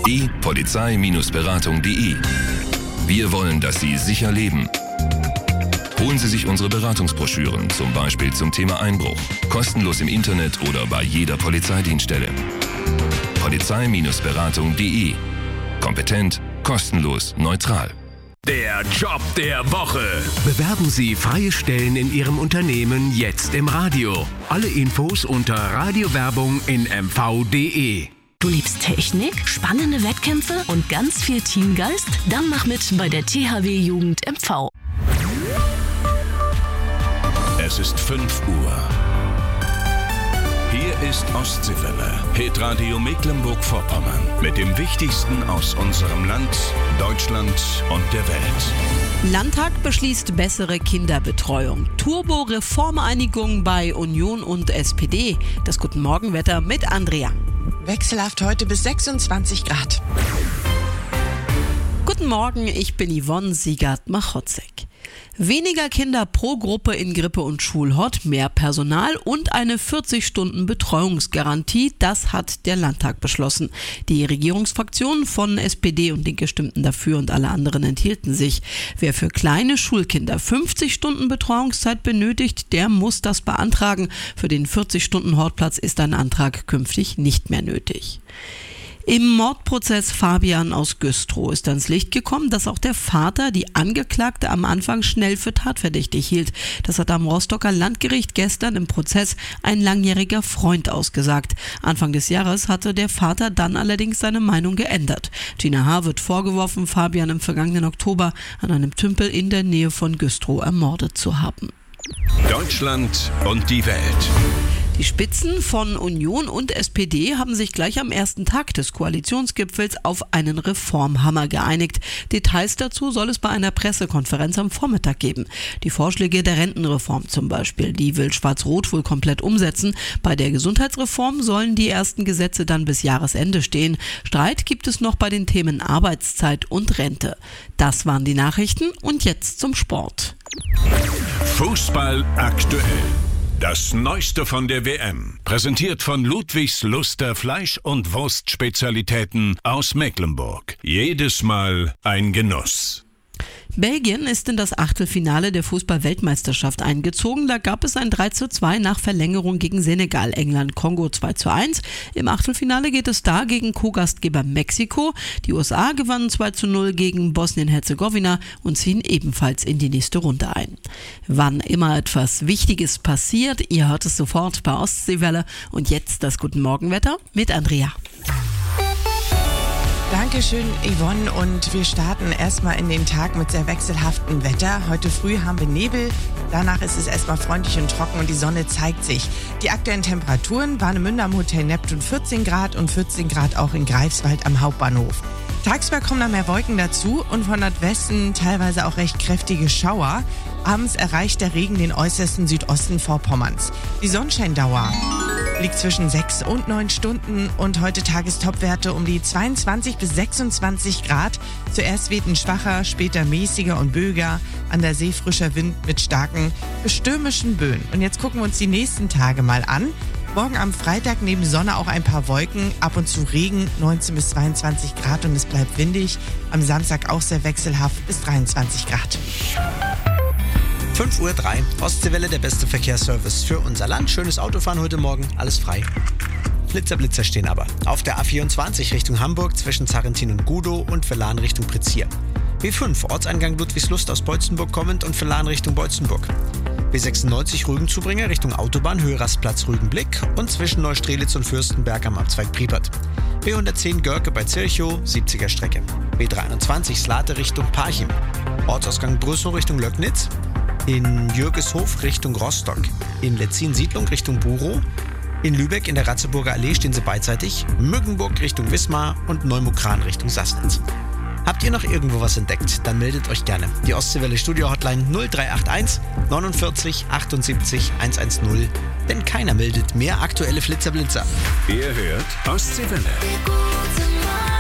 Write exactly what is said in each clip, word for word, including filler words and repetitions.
e polizei Beratung punkt de. Wir wollen, dass Sie sicher leben. Holen Sie sich unsere Beratungsbroschüren, zum Beispiel zum Thema Einbruch. Kostenlos im Internet oder bei jeder Polizeidienststelle. polizei Beratung punkt de. Kompetent, kostenlos, neutral. Der Job der Woche. Bewerben Sie freie Stellen in Ihrem Unternehmen jetzt im Radio. Alle Infos unter Radiowerbung in m v punkt de. Du liebst Technik, spannende Wettkämpfe und ganz viel Teamgeist? Dann mach mit bei der T H W Jugend M V. Es ist fünf Uhr. Hier ist Ostseewelle, Hitradio Mecklenburg-Vorpommern. Mit dem Wichtigsten aus unserem Land, Deutschland und der Welt. Landtag beschließt bessere Kinderbetreuung. Turbo-Reformeinigung bei Union und S P D. Das Guten Morgenwetter mit Andrea. Wechselhaft heute bis sechsundzwanzig Grad. Guten Morgen, ich bin Yvonne Siegert-Machotzek. Weniger Kinder pro Gruppe in Grippe- und Schulhort, mehr Personal und eine vierzig Stunden Betreuungsgarantie, das hat der Landtag beschlossen. Die Regierungsfraktionen von S P D und Linke stimmten dafür und alle anderen enthielten sich. Wer für kleine Schulkinder fünfzig Stunden Betreuungszeit benötigt, der muss das beantragen. Für den vierzig Stunden Hortplatz ist ein Antrag künftig nicht mehr nötig. Im Mordprozess Fabian aus Güstrow ist ans Licht gekommen, dass auch der Vater die Angeklagte am Anfang schnell für tatverdächtig hielt. Das hat am Rostocker Landgericht gestern im Prozess ein langjähriger Freund ausgesagt. Anfang des Jahres hatte der Vater dann allerdings seine Meinung geändert. Gina H. wird vorgeworfen, Fabian im vergangenen Oktober an einem Tümpel in der Nähe von Güstrow ermordet zu haben. Deutschland und die Welt. Die Spitzen von Union und S P D haben sich gleich am ersten Tag des Koalitionsgipfels auf einen Reformhammer geeinigt. Details dazu soll es bei einer Pressekonferenz am Vormittag geben. Die Vorschläge der Rentenreform zum Beispiel, die will Schwarz-Rot wohl komplett umsetzen. Bei der Gesundheitsreform sollen die ersten Gesetze dann bis Jahresende stehen. Streit gibt es noch bei den Themen Arbeitszeit und Rente. Das waren die Nachrichten und jetzt zum Sport. Fußball aktuell. Das Neueste von der W M, präsentiert von Ludwigs Luster Fleisch- und Wurstspezialitäten aus Mecklenburg. Jedes Mal ein Genuss. Belgien ist in das Achtelfinale der Fußball-Weltmeisterschaft eingezogen. Da gab es ein drei zu zwei nach Verlängerung gegen Senegal. England-Kongo zwei zu eins. Im Achtelfinale geht es da gegen Co-Gastgeber Mexiko. Die U S A gewannen zwei zu null gegen Bosnien-Herzegowina und ziehen ebenfalls in die nächste Runde ein. Wann immer etwas Wichtiges passiert, ihr hört es sofort bei Ostseewelle. Und jetzt das Guten Morgenwetter mit Andrea. Dankeschön, Yvonne. Und wir starten erstmal in den Tag mit sehr wechselhaftem Wetter. Heute früh haben wir Nebel. Danach ist es erstmal freundlich und trocken und die Sonne zeigt sich. Die aktuellen Temperaturen: Warnemünde am Hotel Neptun vierzehn Grad und vierzehn Grad auch in Greifswald am Hauptbahnhof. Tagsüber kommen dann mehr Wolken dazu und von Nordwesten teilweise auch recht kräftige Schauer. Abends erreicht der Regen den äußersten Südosten Vorpommerns. Die Sonnenscheindauer liegt zwischen sechs und neun Stunden und heute Tagestopwerte um die zweiundzwanzig bis sechsundzwanzig Grad. Zuerst weht ein schwacher, später mäßiger und böiger, an der See frischer Wind mit starken bis stürmischen Böen. Und jetzt gucken wir uns die nächsten Tage mal an. Morgen am Freitag neben Sonne auch ein paar Wolken, ab und zu Regen, neunzehn bis zweiundzwanzig Grad und es bleibt windig. Am Samstag auch sehr wechselhaft bis dreiundzwanzig Grad. fünf Uhr drei, Ostseewelle, der beste Verkehrsservice für unser Land. Schönes Autofahren heute Morgen, alles frei. Flitzer, Blitzer stehen aber. Auf der A vierundzwanzig Richtung Hamburg zwischen Zarrentin und Gudow und Verlan Richtung Prizier. B fünf, Ortseingang Ludwigslust aus Beutzenburg kommend und Verlan Richtung Beutzenburg. B sechsundneunzig Rügenzubringer Richtung Autobahn, Höhe Rastplatz Rügenblick und zwischen Neustrelitz und Fürstenberg am Abzweig Priepert. B hundertzehn Görke bei Zirchow, siebziger Strecke. B dreiundzwanzig Slate Richtung Parchim. Ortsausgang Brüssow Richtung Löcknitz. In Jürgeshof Richtung Rostock. In Letzin-Siedlung Richtung Burow. In Lübeck in der Ratzeburger Allee stehen sie beidseitig. Mückenburg Richtung Wismar und Neumukran Richtung Sassnitz. Habt ihr noch irgendwo was entdeckt? Dann meldet euch gerne. Die Ostseewelle Studio Hotline null drei acht eins neunundvierzig achtundsiebzig hundertzehn. Denn keiner meldet mehr aktuelle Flitzerblitzer. Ihr hört Ostseewelle. Guten Morgen.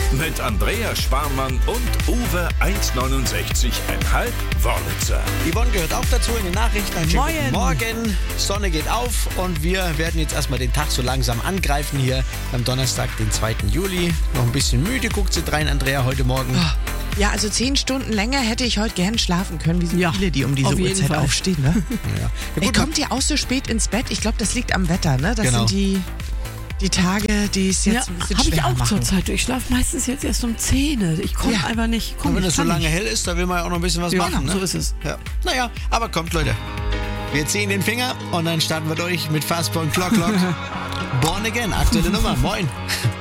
mit Andrea Schwarmann und Uwe eins neunundsechzig Komma fünf Wörlitzer. Yvonne gehört auch dazu in den Nachrichten. Einen schönen guten Moin. Morgen. Sonne geht auf und wir werden jetzt erstmal den Tag so langsam angreifen hier am Donnerstag, den zweiten Juli. Noch ein bisschen müde, guckt sie rein, Andrea, heute Morgen. Ja, also zehn Stunden länger hätte ich heute gern schlafen können, wie so Ja, viele, die um diese auf jeden Uhrzeit Fall. aufstehen. Ne? Ja. Ja, Ey, gut, kommt ihr auch so spät ins Bett? Ich glaube, das liegt am Wetter, ne? Das Genau. sind die, die Tage, die es Ja, jetzt ein bisschen habe ich schwerer auch machen. zurzeit. Ich schlafe meistens jetzt erst um zehn. Ich komme Ja. einfach nicht. Komm, und wenn ich es so kann lange nicht. hell ist, da will man ja auch noch ein bisschen was Ja, machen. Ne? so ist es. Ja. Naja, aber kommt, Leute. Wir ziehen den Finger und dann starten wir durch mit Fastball und Clock Clock. Born Again, aktuelle Nummer. Moin.